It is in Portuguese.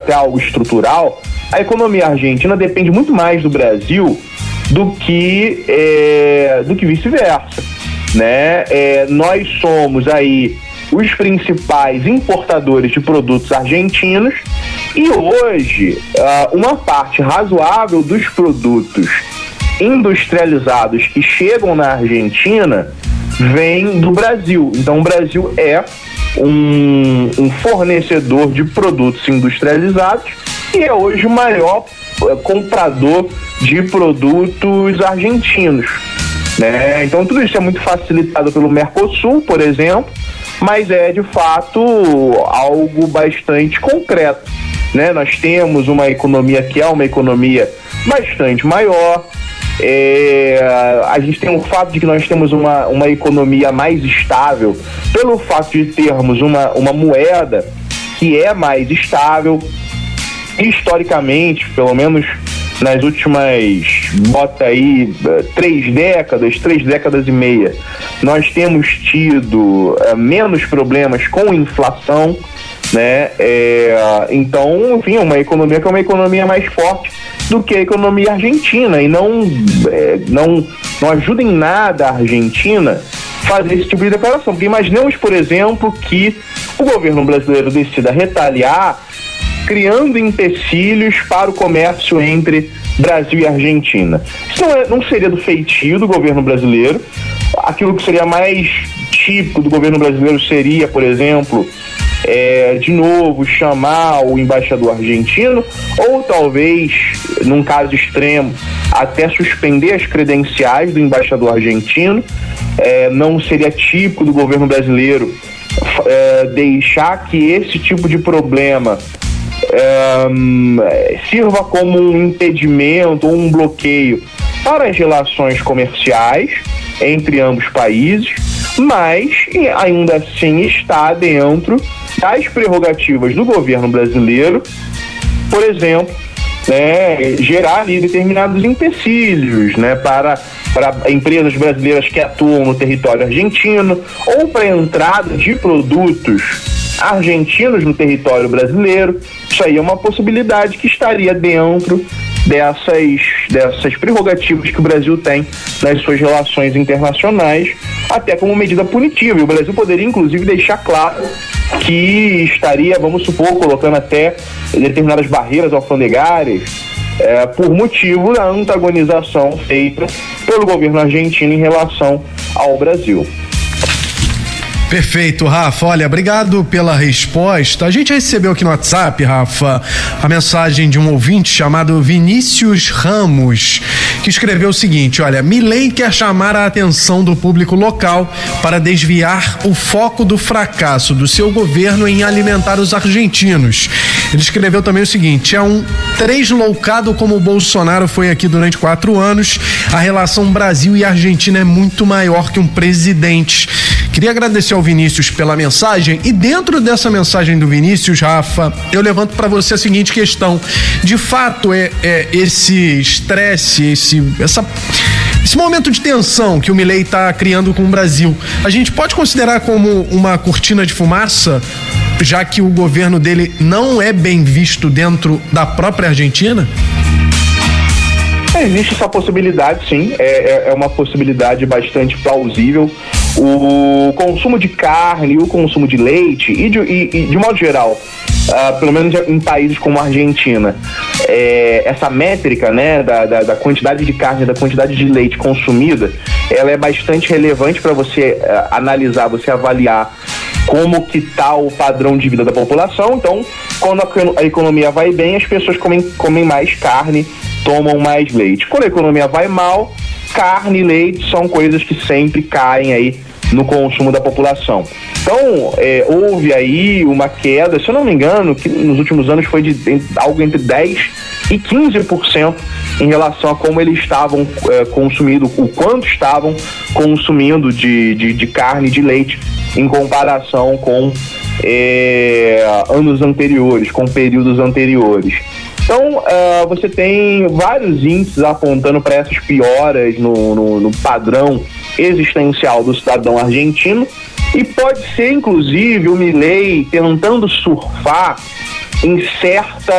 até algo estrutural, a economia argentina depende muito mais do Brasil do que vice-versa, né? Nós somos aí os principais importadores de produtos argentinos e hoje uma parte razoável dos produtos industrializados que chegam na Argentina vem do Brasil. Então o Brasil é um fornecedor de produtos industrializados e é hoje o maior comprador de produtos argentinos, né? Então tudo isso é muito facilitado pelo Mercosul, por exemplo, mas é de fato algo bastante concreto, né? Nós temos uma economia que é uma economia bastante maior. A gente tem o fato de que nós temos uma economia mais estável pelo fato de termos uma moeda que é mais estável. Historicamente, pelo menos nas últimas, bota aí, 3 décadas e meia, nós temos tido menos problemas com inflação, né? Então, enfim, uma economia que é uma economia mais forte do que a economia argentina e não ajuda em nada a Argentina fazer esse tipo de declaração. Porque imaginemos, por exemplo, que o governo brasileiro decida retaliar criando empecilhos para o comércio entre Brasil e Argentina. Isso não seria do feitio do governo brasileiro. Aquilo que seria mais típico do governo brasileiro seria, por exemplo, de novo chamar o embaixador argentino ou talvez, num caso extremo, até suspender as credenciais do embaixador argentino. Não seria típico do governo brasileiro deixar que esse tipo de problema sirva como um impedimento ou um bloqueio para as relações comerciais entre ambos países, mas ainda assim está dentro das prerrogativas do governo brasileiro, por exemplo, gerar ali determinados empecilhos, para empresas brasileiras que atuam no território argentino ou para a entrada de produtos argentinos no território brasileiro. Isso aí é uma possibilidade que estaria dentro dessas prerrogativas que o Brasil tem nas suas relações internacionais, até como medida punitiva. E o Brasil poderia, inclusive, deixar claro que estaria, vamos supor, colocando até determinadas barreiras alfandegárias por motivo da antagonização feita pelo governo argentino em relação ao Brasil. Perfeito, Rafa. Olha, obrigado pela resposta. A gente recebeu aqui no WhatsApp, Rafa, a mensagem de um ouvinte chamado Vinícius Ramos, que escreveu o seguinte: olha, Milei quer chamar a atenção do público local para desviar o foco do fracasso do seu governo em alimentar os argentinos. Ele escreveu também o seguinte: é um tresloucado como o Bolsonaro foi aqui durante 4 anos. A relação Brasil e Argentina é muito maior que um presidente. Queria agradecer ao Vinícius pela mensagem e dentro dessa mensagem do Vinícius, Rafa, eu levanto para você a seguinte questão: de fato esse estresse, esse momento de tensão que o Milei está criando com o Brasil, a gente pode considerar como uma cortina de fumaça, já que o governo dele não é bem visto dentro da própria Argentina? Existe essa possibilidade, sim, é uma possibilidade bastante plausível. O consumo de carne, o consumo de leite e de modo geral, pelo menos em países como a Argentina, essa métrica, da quantidade de carne, da quantidade de leite consumida, ela é bastante relevante para você analisar, você avaliar como que está o padrão de vida da população. Então, quando a economia vai bem, as pessoas comem mais carne, tomam mais leite. Quando a economia vai mal, carne e leite são coisas que sempre caem aí no consumo da população. Então, houve aí uma queda, se eu não me engano, que nos últimos anos foi de algo entre 10% e 15% em relação a como eles estavam consumindo, o quanto estavam consumindo de carne e de leite em comparação com anos anteriores, com períodos anteriores. Então, você tem vários índices apontando para essas pioras no padrão existencial do cidadão argentino, e pode ser, inclusive, o Milei tentando surfar em certa